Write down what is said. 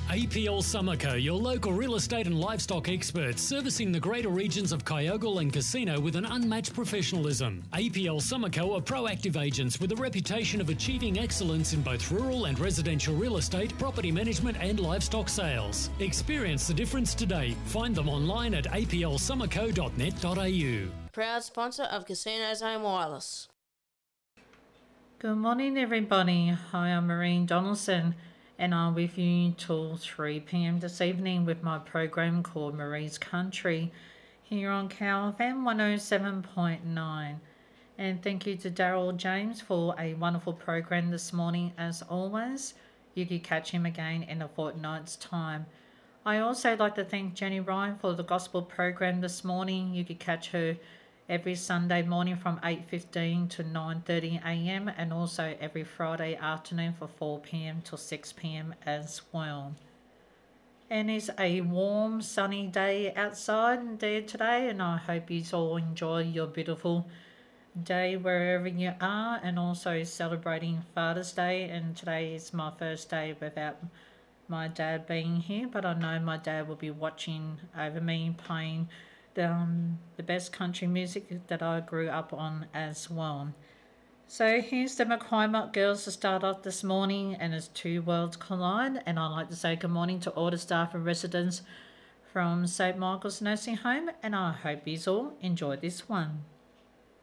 APL Summerco, your local real estate and livestock experts, servicing the greater regions of Kyogle and Casino with an unmatched professionalism. APL Summerco are proactive agents with a reputation of achieving excellence in both rural and residential real estate, property management and livestock sales. Experience the difference today. Find them online at aplsummerco.net.au. Proud sponsor of Casino's Home Wireless. Good morning, everybody. Hi, I'm Maureen Donaldson, and I'm with you till 3 p.m. this evening with my program called Marie's Country here on KFM 107.9. And thank you to Daryl James for a wonderful program this morning as always. You can catch him again in a fortnight's time. I also like to thank Jenny Ryan for the gospel program this morning. You can catch her every Sunday morning from 8:15 to 9:30 a.m. and also every Friday afternoon from 4 p.m. to 6 p.m. as well. And it's a warm sunny day outside there today, and I hope you all enjoy your beautiful day wherever you are, and also celebrating Father's Day. And today is my first day without my dad being here, but I know my dad will be watching over me playing the best country music that I grew up on as well. So here's the McCormack Girls to start off this morning, and it's Two Worlds Collide. And I'd like to say good morning to all the staff and residents from St. Michael's Nursing Home, and I hope you all enjoy this one.